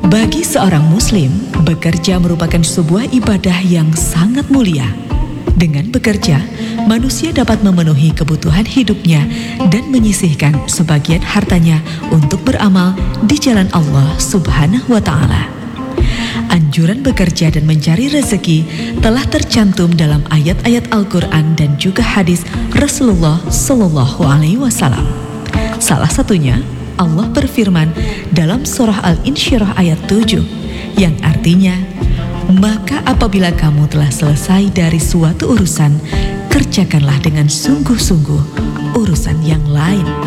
Bagi seorang muslim, bekerja merupakan sebuah ibadah yang sangat mulia. Dengan bekerja, manusia dapat memenuhi kebutuhan hidupnya dan menyisihkan sebagian hartanya untuk beramal di jalan Allah Subhanahu wa Ta'ala. Anjuran bekerja dan mencari rezeki telah tercantum dalam ayat-ayat Al-Quran dan juga hadis Rasulullah Shallallahu Alaihi Wasallam. Salah satunya, Allah berfirman dalam surah Al-Insyirah ayat 7 yang artinya, maka apabila kamu telah selesai dari suatu urusan, kerjakanlah dengan sungguh-sungguh urusan yang lain.